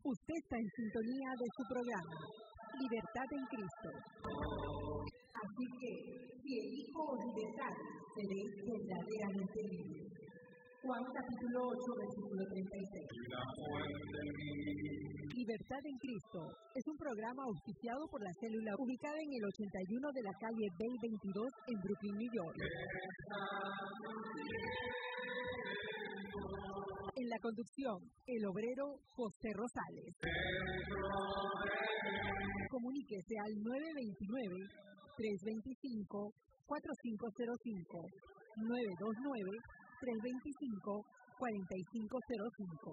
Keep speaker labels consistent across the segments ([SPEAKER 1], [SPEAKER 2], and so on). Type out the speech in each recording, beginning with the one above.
[SPEAKER 1] Usted está en sintonía de su programa, Libertad en Cristo. Así que, si elijo libertad, seré verdaderamente libre. Juan capítulo 8, versículo 36. Libertad en Cristo es un programa auspiciado por la célula ubicada en el 81 de la calle Bay 22 en Brooklyn, New York. En la conducción, el obrero José Rosales. Comuníquese al 929-325-4505, 929-325-4505.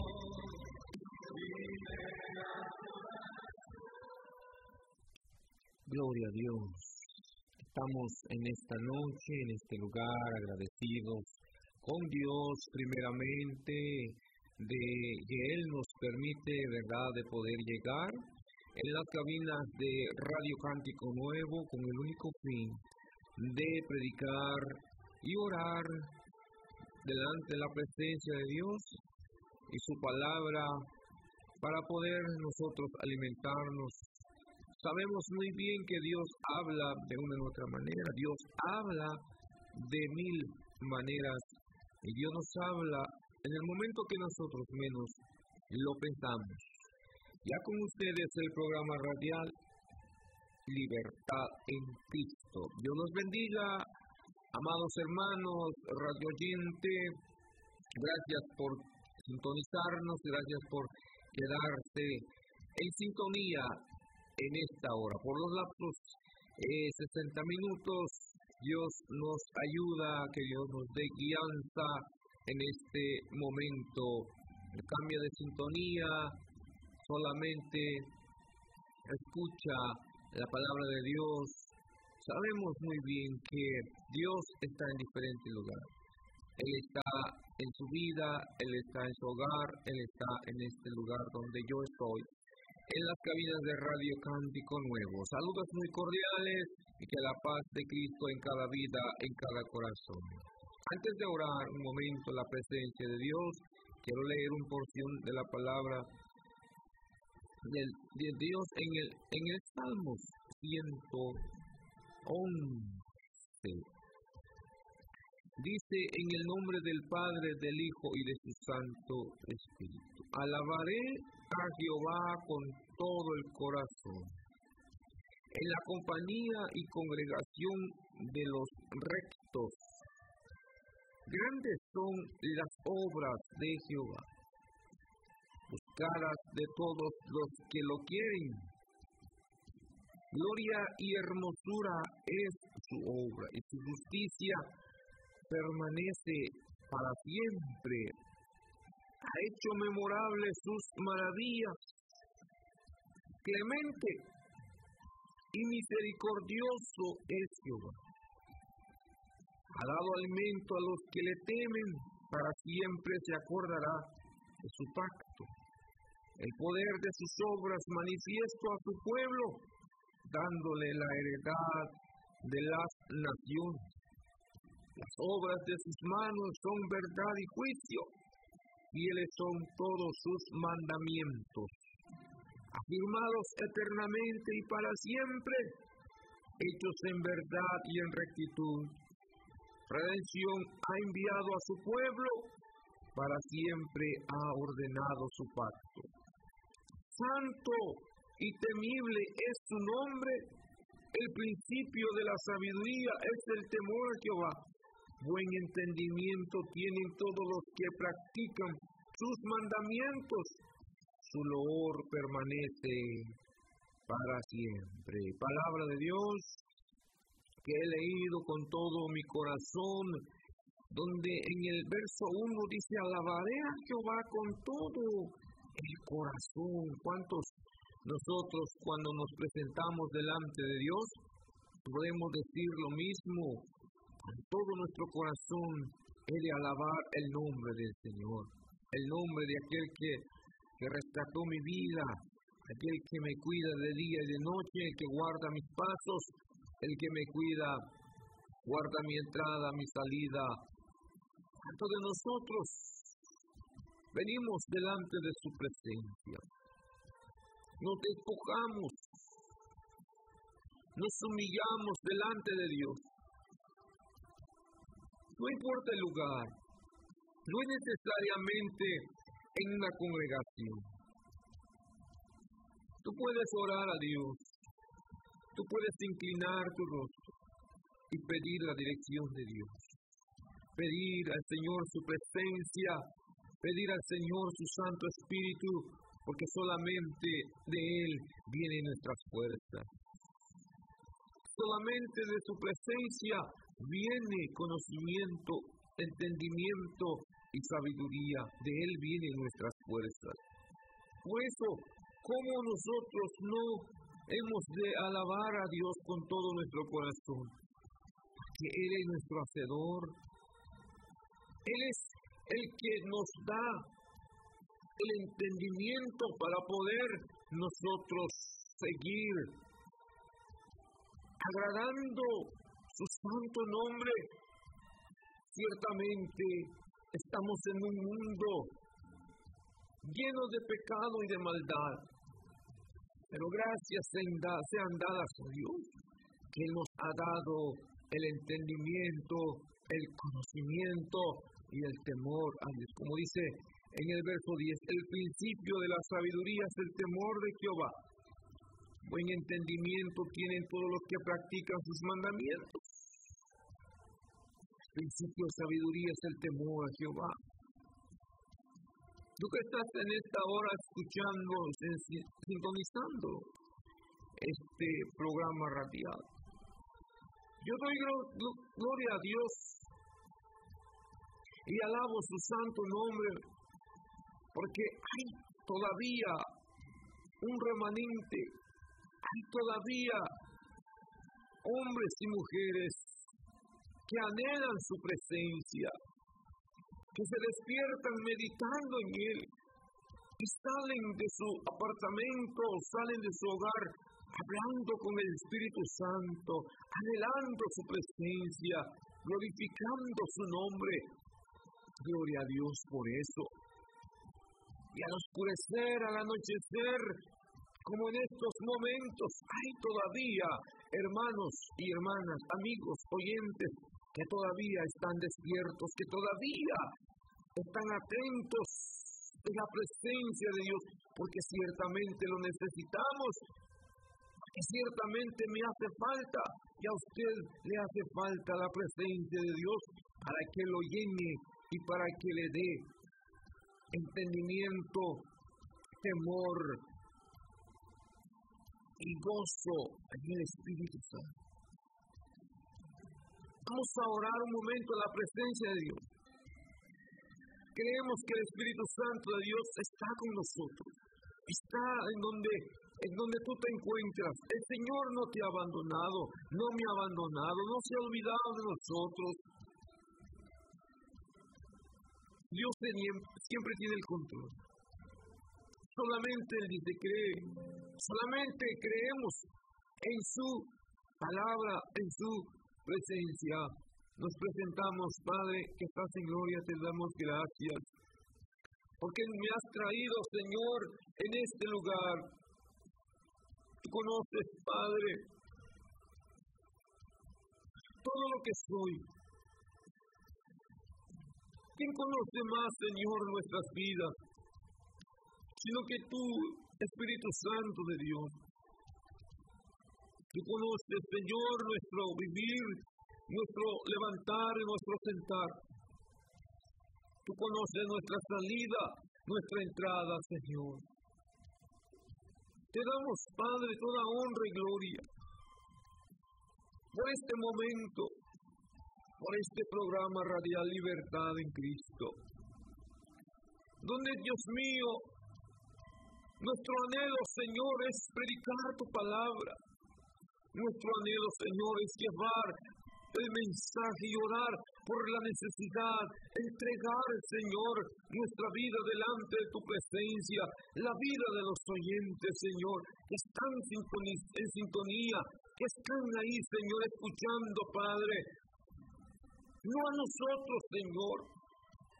[SPEAKER 2] Gloria a Dios. Estamos en esta noche, en este lugar, agradecidos con Dios primeramente de que Él nos permite, ¿verdad?, de poder llegar en las cabinas de Radio Cántico Nuevo con el único fin de predicar y orar delante de la presencia de Dios y su palabra para poder nosotros alimentarnos. Sabemos muy bien que Dios habla de una u otra manera, Dios habla de mil maneras y Dios nos habla en el momento que nosotros menos lo pensamos. Ya con ustedes el programa radial Libertad en Cristo. Dios los bendiga, amados hermanos, radio oyente. Gracias por sintonizarnos, gracias por quedarse en sintonía en esta hora. Por los lapsos 60 minutos, Dios nos ayuda, que Dios nos dé guianza en este momento. Cambia de sintonía, solamente escucha la palabra de Dios. Sabemos muy bien que Dios está en diferentes lugares. Él está en su vida, Él está en su hogar, Él está en este lugar donde yo estoy, en las cabinas de Radio Cántico Nuevo. Saludos muy cordiales y que la paz de Cristo en cada vida, en cada corazón. Antes de orar un momento en la presencia de Dios, quiero leer una porción de la palabra de Dios en el Salmos 111. Dice: en el nombre del Padre, del Hijo y de su Santo Espíritu. Alabaré a Jehová con todo el corazón. En la compañía y congregación de los rectos. Grandes son las obras de Jehová, buscadas de todos los que lo quieren. Gloria y hermosura es su obra, y su justicia permanece para siempre. Ha hecho memorables sus maravillas. Clemente y misericordioso es Jehová. Ha dado alimento a los que le temen, para siempre se acordará de su pacto. El poder de sus obras manifiesto a su pueblo, dándole la heredad de las naciones. Las obras de sus manos son verdad y juicio, fieles son todos sus mandamientos, afirmados eternamente y para siempre, hechos en verdad y en rectitud. Redención ha enviado a su pueblo, para siempre ha ordenado su pacto. Santo y temible es su nombre, el principio de la sabiduría es el temor a Jehová. Buen entendimiento tienen todos los que practican sus mandamientos, su loor permanece para siempre. Palabra de Dios que he leído con todo mi corazón, donde en el verso 1 dice: alabaré a Jehová con todo el corazón. ¿Cuántos nosotros, cuando nos presentamos delante de Dios, podemos decir lo mismo? Con todo nuestro corazón he de alabar el nombre del Señor, el nombre de aquel que rescató mi vida, aquel que me cuida de día y de noche, el que guarda mis pasos, el que me cuida, guarda mi entrada, mi salida. Tanto de nosotros venimos delante de su presencia. nos despojamos, nos humillamos delante de Dios. No importa el lugar, no es necesariamente en una congregación. Tú puedes orar a Dios, tú puedes inclinar tu rostro y pedir la dirección de Dios. Pedir al Señor su presencia, pedir al Señor su Santo Espíritu, porque solamente de Él vienen nuestras fuerzas. Solamente de su presencia viene conocimiento, entendimiento y sabiduría. De Él vienen nuestras fuerzas. Por eso, ¿cómo nosotros no hemos de alabar a Dios con todo nuestro corazón? Porque Él es nuestro hacedor. Él es el que nos da el entendimiento para poder nosotros seguir agradando su santo nombre. Ciertamente estamos en un mundo lleno de pecado y de maldad, pero gracias sean dadas a Dios, que Él nos ha dado el entendimiento, el conocimiento y el temor a Dios. Como dice en el verso 10, el principio de la sabiduría es el temor de Jehová. Buen entendimiento tienen todos los que practican sus mandamientos. El principio de sabiduría es el temor a Jehová. Tú que estás en esta hora escuchando, sintonizando este programa radial, yo doy gloria a Dios y alabo su santo nombre, porque hay todavía un remanente, hay todavía hombres y mujeres que anhelan su presencia, que se despiertan meditando en Él y salen de su apartamento, salen de su hogar hablando con el Espíritu Santo, anhelando su presencia, glorificando su nombre. Gloria a Dios por eso. Y al oscurecer, al anochecer, como en estos momentos, hay todavía hermanos y hermanas, amigos, oyentes, que todavía están despiertos, que todavía están atentos de la presencia de Dios, porque ciertamente lo necesitamos, porque ciertamente me hace falta, y a usted le hace falta la presencia de Dios para que lo llene y para que le dé entendimiento, temor y gozo en el Espíritu Santo. Vamos a orar un momento en la presencia de Dios. Creemos que el Espíritu Santo de Dios está con nosotros. Está en donde tú te encuentras. El Señor no te ha abandonado, no me ha abandonado, no se ha olvidado de nosotros. Dios siempre tiene el control. Solamente Él dice cree. Solamente creemos en su palabra, en su presencia. Nos presentamos, Padre, que estás en gloria, te damos gracias. Porque me has traído, Señor, en este lugar. Tú conoces, Padre, todo lo que soy. ¿Quién conoce más, Señor, nuestras vidas? Sino que tú, Espíritu Santo de Dios. Tú conoces, Señor, nuestro vivir, nuestro levantar y nuestro sentar. Tú conoces nuestra salida, nuestra entrada, Señor. Te damos, Padre, toda honra y gloria por este momento, por este programa radial Libertad en Cristo, donde, Dios mío, nuestro anhelo, Señor, es predicar tu palabra. Nuestro anhelo, Señor, es llevar el mensaje y orar por la necesidad, entregar, Señor, nuestra vida delante de tu presencia, la vida de los oyentes, Señor, que están en sintonía, que están ahí, Señor, escuchando, Padre. No a nosotros, Señor,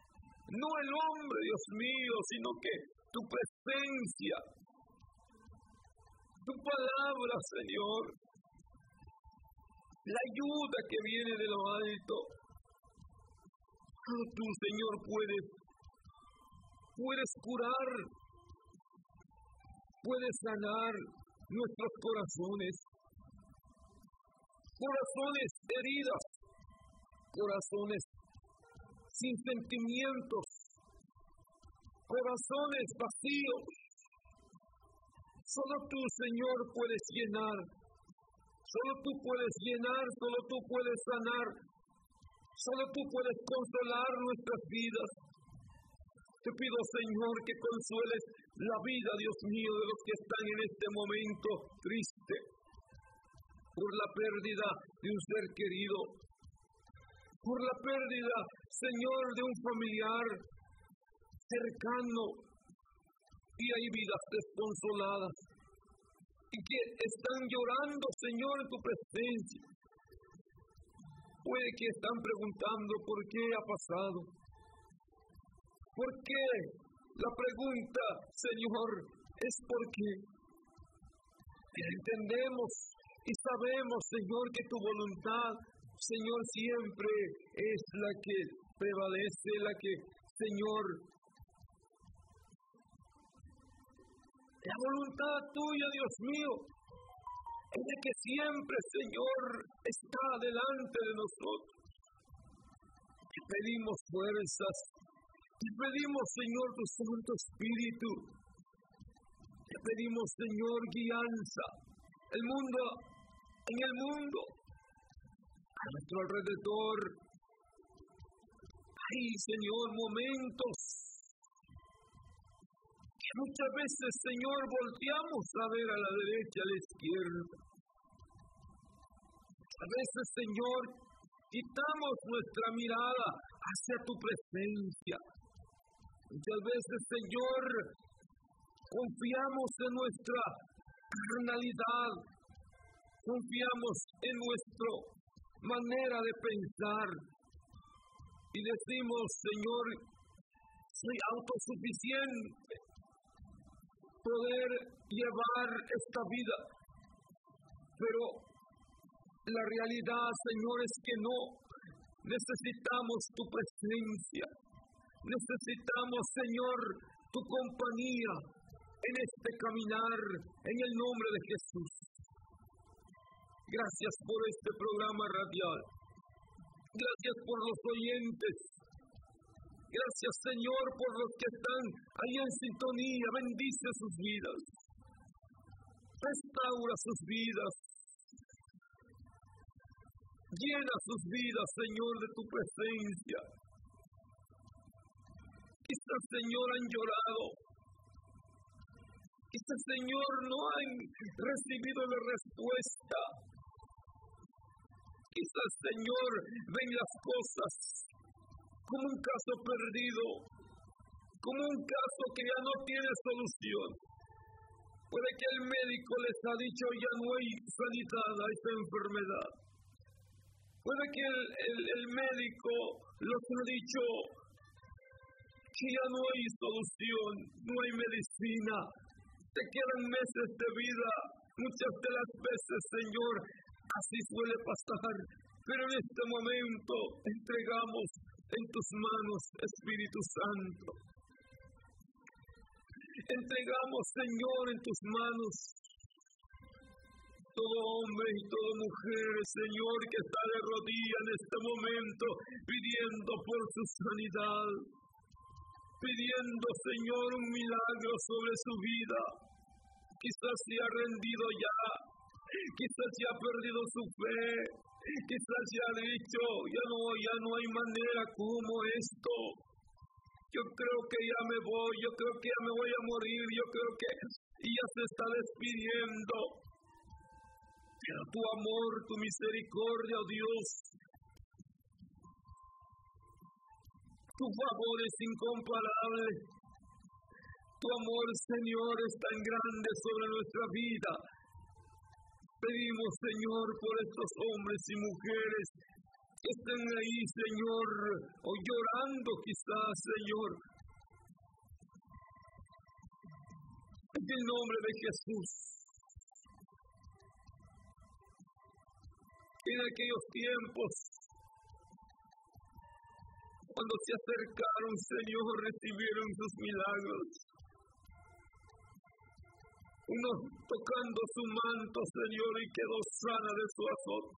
[SPEAKER 2] no el hombre, Dios mío, sino que tu presencia tu palabra, Señor, la ayuda que viene de lo alto. Tú, Señor, puedes curar, puedes sanar nuestros corazones heridos, corazones sin sentimientos, corazones vacíos. Solo tú, Señor, puedes llenar. Solo tú puedes llenar, solo tú puedes sanar. Solo tú puedes consolar nuestras vidas. Te pido, Señor, que consueles la vida, Dios mío, de los que están en este momento triste por la pérdida de un ser querido, por la pérdida, Señor, de un familiar cercano. Y hay vidas desconsoladas y que están llorando, Señor, en tu presencia. Puede que están preguntando por qué ha pasado. ¿Por qué? La pregunta, Señor, es por qué. Entendemos y sabemos, Señor, que tu voluntad, Señor, siempre es la que prevalece, la que, Señor, la voluntad tuya, Dios mío, es de que siempre, Señor, está delante de nosotros. Te pedimos fuerzas, te pedimos, Señor, tu Santo Espíritu, te pedimos, Señor, guianza. En el mundo, a nuestro alrededor, hay, Señor, momentos que muchas veces, Señor, volteamos a ver a la derecha, a la izquierda. A veces, Señor, quitamos nuestra mirada hacia tu presencia. Muchas veces, Señor, confiamos en nuestra carnalidad, confiamos en nuestra manera de pensar y decimos, Señor, soy autosuficiente, poder llevar esta vida. Pero la realidad, Señor, es que no. Necesitamos tu presencia. Necesitamos, Señor, tu compañía en este caminar, en el nombre de Jesús. Gracias por este programa radial. Gracias por los oyentes. Gracias, Señor, por los que están ahí en sintonía. Bendice sus vidas. Restaura sus vidas. Llena sus vidas, Señor, de tu presencia. Quizás, Señor, han llorado. Quizás, Señor, no han recibido la respuesta. Quizás, Señor, ven las cosas como un caso perdido, como un caso que ya no tiene solución. Puede que el médico les ha dicho ya no hay sanidad a esta enfermedad. Puede que el médico les ha dicho que ya no hay solución, no hay medicina. Te quedan meses de vida. Muchas de las veces, Señor, así suele pasar. Pero en este momento entregamos en tus manos, Espíritu Santo. Entregamos, Señor, en tus manos todo hombre y toda mujer, Señor, que está de rodillas en este momento, pidiendo por su sanidad, pidiendo, Señor, un milagro sobre su vida. Quizás se ha rendido ya, quizás se ha perdido su fe, quizás se ha dicho, ya no hay manera como esto. Yo creo que ya me voy, yo creo que ya me voy a morir, yo creo que ya se está despidiendo. Pero tu amor, tu misericordia, oh Dios, tu favor es incomparable. Tu amor, Señor, es tan grande sobre nuestra vida. Pedimos, Señor, por estos hombres y mujeres que estén ahí, Señor, o llorando quizás, Señor. En el nombre de Jesús, en aquellos tiempos, cuando se acercaron, Señor, recibieron sus milagros. Uno tocando su manto, Señor, y quedó sana de su azote.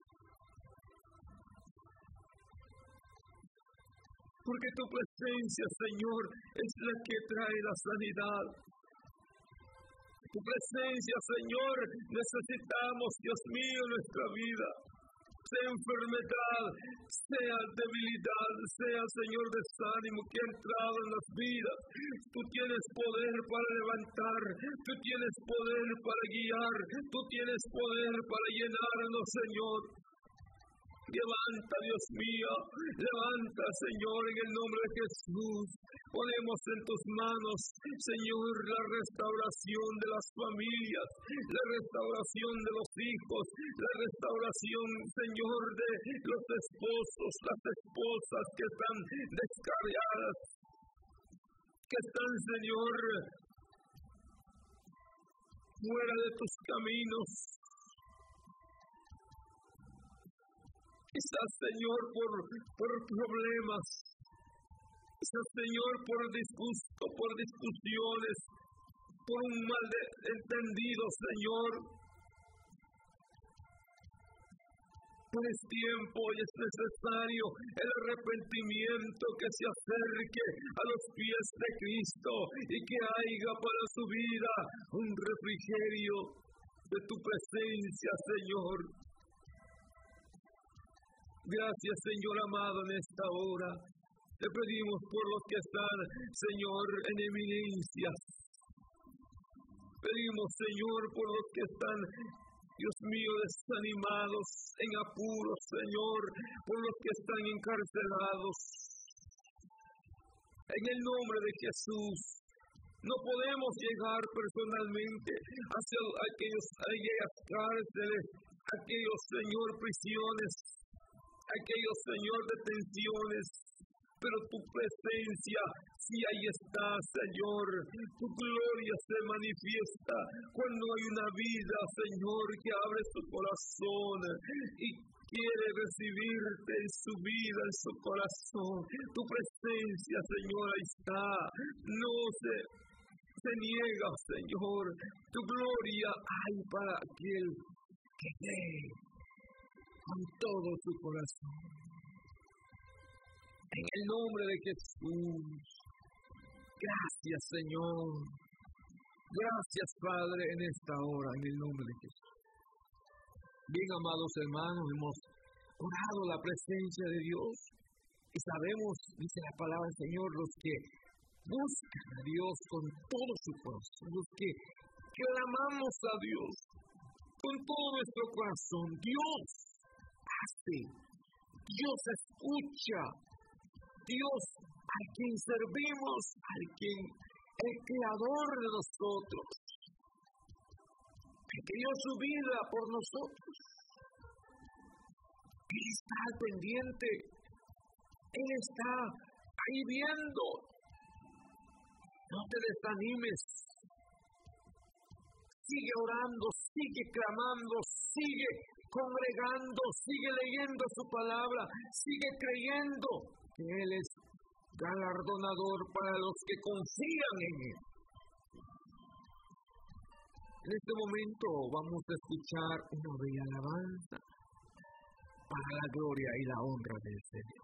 [SPEAKER 2] Porque tu presencia, Señor, es la que trae la sanidad. Tu presencia, Señor, necesitamos, Dios mío, en nuestra vida. Sea enfermedad, sea debilidad, sea, Señor, desánimo que ha entrado en las vidas. Tú tienes poder para levantar, tú tienes poder para guiar, tú tienes poder para llenarnos, Señor. Levanta, Dios mío, levanta, Señor, en el nombre de Jesús. Ponemos en tus manos, Señor, la restauración de las familias, la restauración de los hijos, la restauración, Señor, de los esposos, las esposas que están descarriadas, que están, Señor, fuera de tus caminos. Quizás, Señor, por problemas, quizás, Señor, por disgusto, por discusiones, por un malentendido, Señor. Pero es tiempo y es necesario el arrepentimiento que se acerque a los pies de Cristo y que haya para su vida un refrigerio de tu presencia, Señor. Gracias, Señor amado, en esta hora. Te pedimos por los que están, Señor, en eminencias. Pedimos, Señor, por los que están, Dios mío, desanimados, en apuros, Señor, por los que están encarcelados. En el nombre de Jesús, no podemos llegar personalmente hacia aquellas cárceles, aquellos, Señor, prisiones, aquellos, Señor, detenciones, pero tu presencia, sí, ahí está, Señor. Tu gloria se manifiesta cuando hay una vida, Señor, que abre su corazón y quiere recibirte en su vida, en su corazón. Tu presencia, Señor, ahí está. No se niega, Señor. Tu gloria hay para aquel que cree con todo su corazón. En el nombre de Jesús. Gracias, Señor. Gracias, Padre, en esta hora, en el nombre de Jesús. Bien, amados hermanos, hemos orado la presencia de Dios y sabemos, dice la palabra del Señor, los que buscan a Dios con todo su corazón, los que clamamos a Dios con todo nuestro corazón. Dios hace, Dios escucha, Dios al quien servimos, el creador de nosotros, el que dio su vida por nosotros. Él está al pendiente, Él está ahí viendo. No te desanimes, sigue orando, sigue clamando, sigue congregando, sigue leyendo su palabra, sigue creyendo que Él es galardonador para los que confían en Él. En este momento vamos a escuchar una bella alabanza para la gloria y la honra del Señor.